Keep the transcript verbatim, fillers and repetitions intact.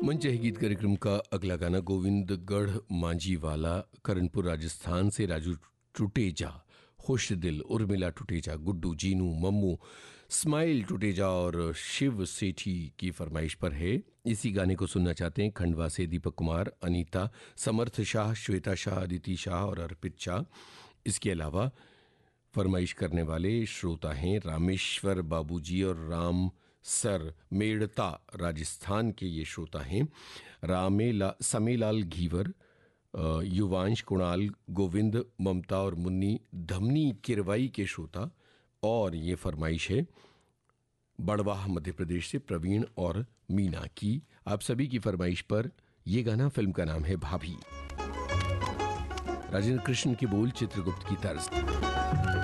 मंच है गीत कार्यक्रम का अगला गाना गोविंदगढ़ मांझीवाला करणपुर राजस्थान से राजू टुटेजा, खुश दिल, उर्मिला टुटेजा, गुड्डू, जीनू, मम्मू, स्माइल टुटेजा और शिव सेठी की फरमाइश पर है। इसी गाने को सुनना चाहते हैं खंडवा से दीपक कुमार, अनीता, समर्थ शाह, श्वेता शाह, अदिति शाह और अर्पित शाह। इसके अलावा फरमाइश करने वाले श्रोता हैं रामेश्वर बाबूजी और राम सर मेड़ता, राजस्थान के ये श्रोता हैं। रामेला समेलाल घीवर, युवांश, कुणाल, गोविंद, ममता और मुन्नी धमनी किरवाई के श्रोता। और ये फरमाइश है बड़वाह मध्य प्रदेश से प्रवीण और मीना की। आप सभी की फरमाइश पर यह गाना, फिल्म का नाम है भाभी। राजेंद्र कृष्ण के बोल, चित्रगुप्त की तर्ज।